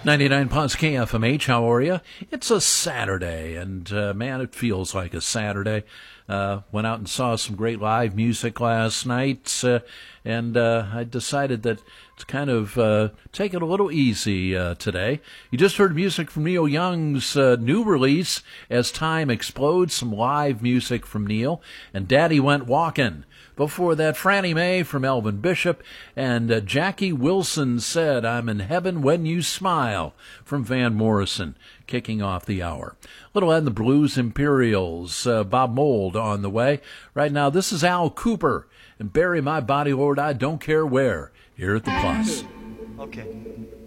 99 Plus KFMH, how are you? It's a Saturday, and man, it feels like a Saturday. Went out and saw some great live music last night, and I decided that to kind of take it a little easy today. You just heard music from Neil Young's new release, As Time Explodes, some live music from Neil, and Daddy Went Walkin'. Before that, Frannie Mae from Elvin Bishop, and Jackie Wilson Said, I'm in Heaven When You Smile, from Van Morrison, kicking off the hour. Little Ed and the Blues Imperials, Bob Mould on the way. Right now, this is Al Cooper, and Bury My Body, Lord, I Don't Care Where, here at the Plus. Okay.